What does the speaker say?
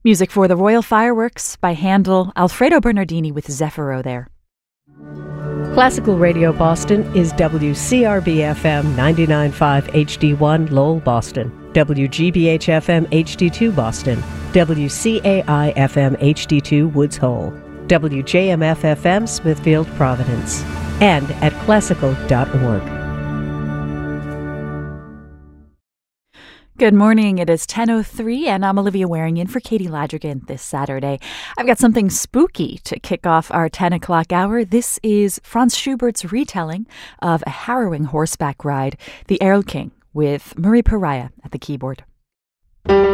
Music for the Royal Fireworks by Handel, Alfredo Bernardini with Zeffiro there. Classical Radio Boston is WCRB-FM 99.5 HD1 Lowell, Boston, WGBH-FM HD2 Boston, WCAI-FM HD2 Woods Hole, WJMF-FM Smithfield, Providence, and at classical.org. Good morning. It is 10:03, and I'm Olivia Waring in for Katie Ladrigan this Saturday. I've got something spooky to kick off our 10 o'clock hour. This is Franz Schubert's retelling of a harrowing horseback ride, The Erlking, with Murray Pariah at the keyboard.